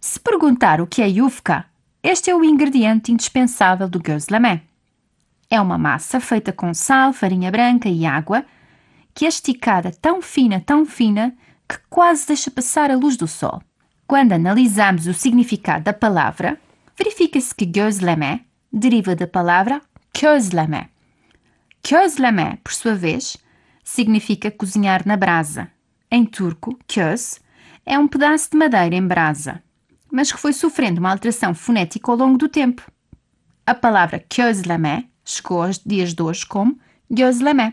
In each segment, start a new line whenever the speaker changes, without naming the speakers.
Se perguntar o que é yufka, este é o ingrediente indispensável do gözleme. É uma massa feita com sal, farinha branca e água, que é esticada tão fina, que quase deixa passar a luz do sol. Quando analisamos o significado da palavra, verifica-se que gözleme deriva da palavra közleme. Közleme, por sua vez, significa cozinhar na brasa. Em turco, köz é um pedaço de madeira em brasa, mas que foi sofrendo uma alteração fonética ao longo do tempo. A palavra közleme chegou aos dias de hoje como gözleme.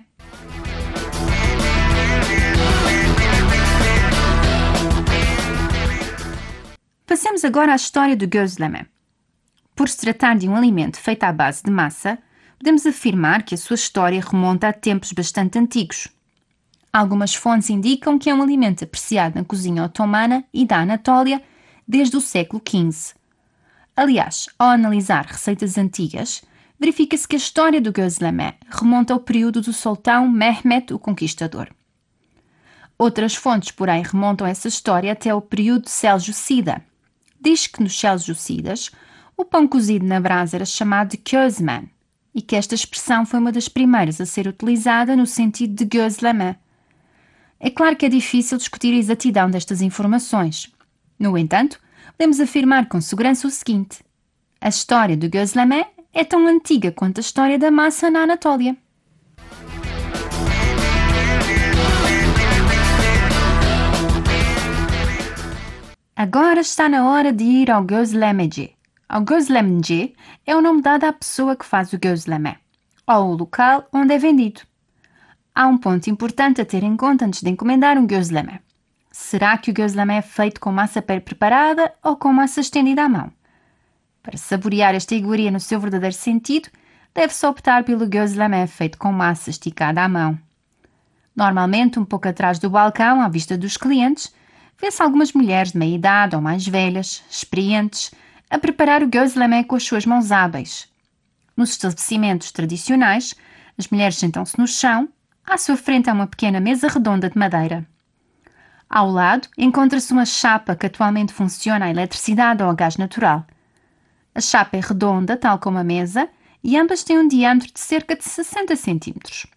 Passemos agora à história do gözleme. Por se tratar de um alimento feito à base de massa, podemos afirmar que a sua história remonta a tempos bastante antigos. Algumas fontes indicam que é um alimento apreciado na cozinha otomana e da Anatólia desde o século XV. Aliás, ao analisar receitas antigas, verifica-se que a história do gözleme remonta ao período do sultão Mehmed o Conquistador. Outras fontes, porém, remontam essa história até ao período seljúcida. Diz que nos seljúcidas o pão cozido na brasa era chamado de közmen e que esta expressão foi uma das primeiras a ser utilizada no sentido de gözleme. É claro que é difícil discutir a exatidão destas informações. No entanto, podemos afirmar com segurança o seguinte: a história do gözleme é tão antiga quanto a história da massa na Anatólia. Agora está na hora de ir ao gözlemeci. O gözlemci é o nome dado à pessoa que faz o gözleme, ou ao local onde é vendido. Há um ponto importante a ter em conta antes de encomendar um gözleme. Será que o gözleme é feito com massa pré-preparada ou com massa estendida à mão? Para saborear esta iguaria no seu verdadeiro sentido, deve-se optar pelo gözleme feito com massa esticada à mão. Normalmente, um pouco atrás do balcão, à vista dos clientes, vê-se algumas mulheres de meia idade ou mais velhas, experientes, a preparar o gözleme com as suas mãos hábeis. Nos estabelecimentos tradicionais, as mulheres sentam-se no chão, à sua frente há uma pequena mesa redonda de madeira. Ao lado, encontra-se uma chapa que atualmente funciona à eletricidade ou a gás natural. A chapa é redonda, tal como a mesa, e ambas têm um diâmetro de cerca de 60 cm.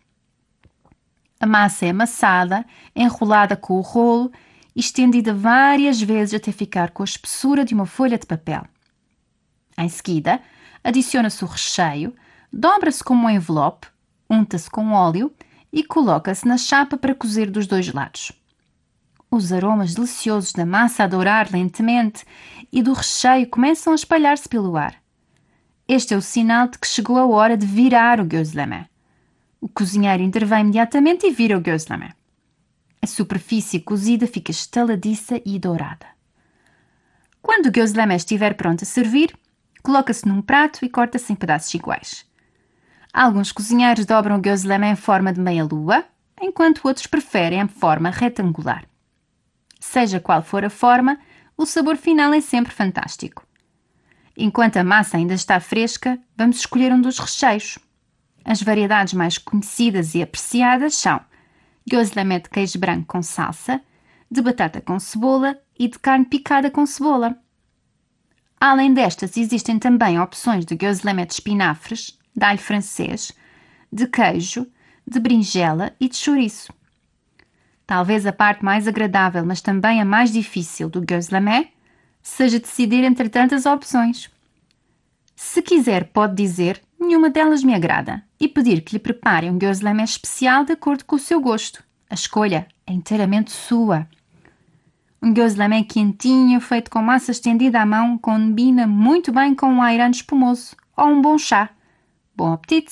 A massa é amassada, enrolada com o rolo e estendida várias vezes até ficar com a espessura de uma folha de papel. Em seguida, adiciona-se o recheio, dobra-se como um envelope, unta-se com óleo e coloca-se na chapa para cozer dos dois lados. Os aromas deliciosos da massa a dourar lentamente e do recheio começam a espalhar-se pelo ar. Este é o sinal de que chegou a hora de virar o gözleme. O cozinheiro intervém imediatamente e vira o gözleme. A superfície cozida fica estaladiça e dourada. Quando o gözleme estiver pronto a servir, coloca-se num prato e corta-se em pedaços iguais. Alguns cozinheiros dobram o gözleme em forma de meia-lua, enquanto outros preferem a forma retangular. Seja qual for a forma, o sabor final é sempre fantástico. Enquanto a massa ainda está fresca, vamos escolher um dos recheios. As variedades mais conhecidas e apreciadas são gözleme de queijo branco com salsa, de batata com cebola e de carne picada com cebola. Além destas, existem também opções de gözleme de espinafres, de alho francês, de queijo, de berinjela e de chouriço. Talvez a parte mais agradável, mas também a mais difícil do gözleme, seja decidir entre tantas opções. Se quiser, pode dizer: nenhuma delas me agrada, e pedir que lhe preparem um gözleme especial de acordo com o seu gosto. A escolha é inteiramente sua. Um gözleme quentinho, feito com massa estendida à mão, combina muito bem com um ayran espumoso ou um bom chá. Bom apetite!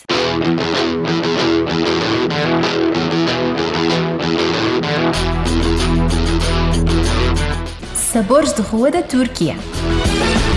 Sabores de Rua da Turquia.